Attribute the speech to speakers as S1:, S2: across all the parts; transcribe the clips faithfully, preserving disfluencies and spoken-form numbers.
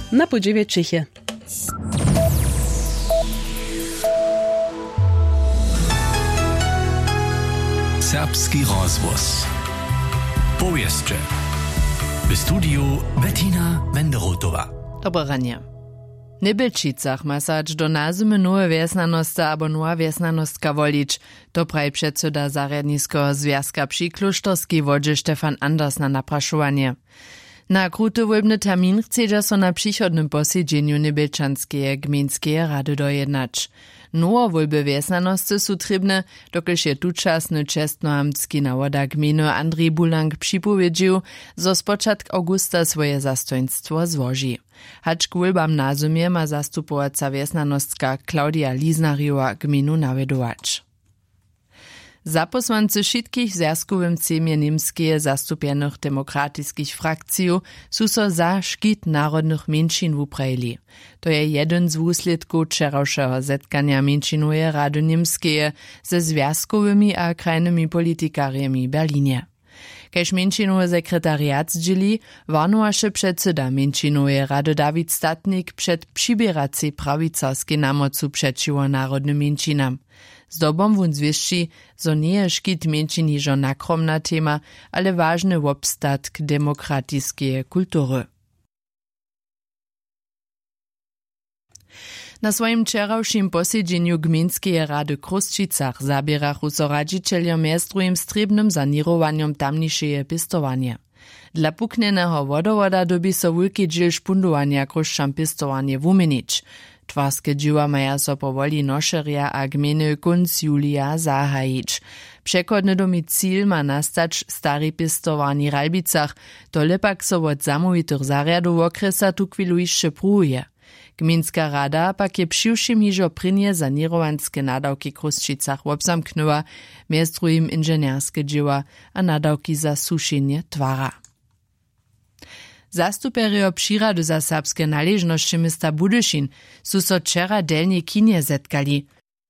S1: na podziwie Čechy.
S2: Serbski rozvoz. Powieszcze. W studiu Bettina Wenderotowa.
S3: Dobre ranie. W Nebelčicach ma sać do nazymy nowe wiesnanostka albo nowa wiesnanostka wolić. To praj przedseda Zarjadniskiego Związka przy Klusztorskiej wodzie Stefan Anders na napraszowanie. Na krótki wolbny termin chce so na przychodnym posiedzeniu Nebelčanskiej gmińskiej rady dojednać. Nowe wolby wiesnanosty są trybne, dokelż je tučasny čestnoamtski nawoda gminy Andrzej Bulank připowiedził, zo z początku augusta swoje zastoństwo złoży. Hacz k wolbam na zimie ma zastupowaca wiesnanostka Klaudia Liznarjowa gminu nawedować. Zaposłancy wszystkich w związkowym cemie niemskie zastupionych demokratyckich frakcji są so za szkit narodnych mniejszyn wuprejli. To je jeden z wusledków wczorajszego zetkania mniejszynowej Rady Niemskiej ze związkowymi a krajnymi politykariami w Berlinie. Kaž mniejszynowy sekretariat zdzieli, warnowaše przedseda mniejszynowej Rady Dawid Statnik przed przybieracей prawicarskiej namocu przeciwko narodnym mniejszynam. Zdobom wun zwieszczy, zo nie je škit mniejszyn hižo nakromna tema, ale ważny obstatk demokratijskiej kultury. Na swoim wczorajszym posiedzeniu Gmińskiej Rady Kruščicach zabierachu so radzicielom miestrujem strebnym sanirowaniem tamniejszej pistowanie. Dla pukneného wodowoda dobi so wulki dziel špundowania kruščan pistowanie wumenić. Twarske džiwa maja so powoli nošeria a gminy kunc julija zahajić. Přechodny domicil ma nastać stary pistowani Ralbicach, to lepak so od zamówitych zariadów okresa tu chwilu jeszcze pruje. Gminska rada pak je přiwšim hižo prinje sanirowanske nadawki Kruščicach obzamknęła, miestrujem inženjerske džiwa a nadawki za sušenje twara. Zastuperio přirady za serbske naležnosti mesta Budyšin su so včera delnie kinie zetkali.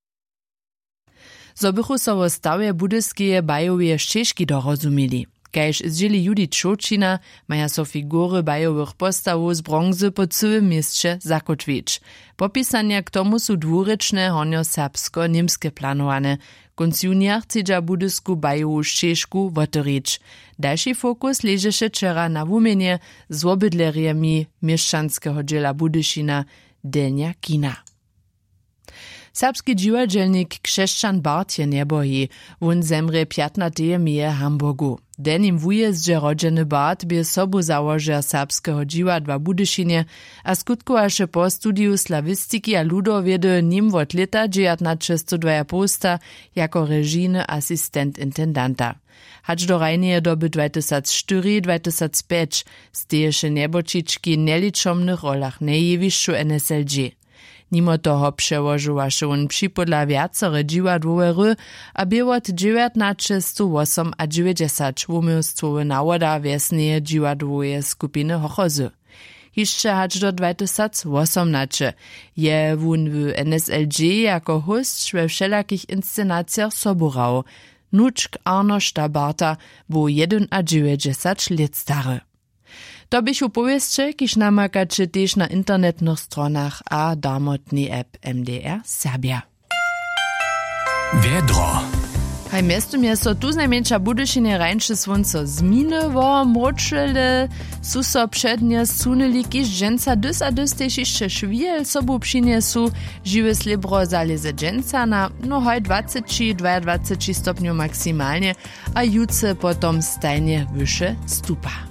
S3: Zo bychu so wo stawje budyskeje bajowe ščeški dorozumili. Kaž zdzieli Judith Šočina, maja so figury bajowych postawów z bronzy po całym mieście zakotwić. Popisania k tomu su dwurečne honio-serbsko-niemskie planowane. Konc junija chcedza budysku bajowu ščešku wotorić. Dalszy fokus ležeše wczera na wumienie z obydleriami mieszczanskiego dziela Budyšina, delnia kina. Serbski dziwadzielnik Krzeszczan Bartje nieboji, wun zemre piętnaście meje Hamburgu. Denim wujeździe rodzeny Bart by sobu założer serbskiego dziwadła Budyšinie, a skutkowaše po studiu slawistiki a ludowiedy nim wot leta dziewiętnaście dwa posta jako režijny asistent intendanta. Hacz do rajneje doby dwa tysiące cztery dwa tysiące pięć steješe niebočički neliczomnych rolach nejewišću N S L G. Nimo toho przełożyłaše on připodla viacore dziwadłowe a by od dziewiętnaście sto osiem a dziewięćdziesiąt umiejstwowe nawoda wiesneje dziwadłowe skupiny Hochozy. Jeszcze hacz do dwa tysiące osiemnaście je wun w N S L G jako host we wszelakich inscenacjach soborał. Nuczk Arnošta Barta bo dziewięćdziesiąt jeden lat stary. To byś upowieszcze, kiż namakacie też na internetnych stronach a darmotny app M D R Serbia.
S2: Wiedro.
S3: Haj miesto miesto tu znajmniejsza Budyšinie rańsze słońce zminowo, mroczele, su so przednie sunęli, kiż dżęca dys a dys też jeszcze szwiel sobu przyniesu, żywe slibro zaleze dżęca na no haj dwadzieścia dwa dwadzieścia stopniów maksymalnie, a juce potom stajnie wyższe stupa.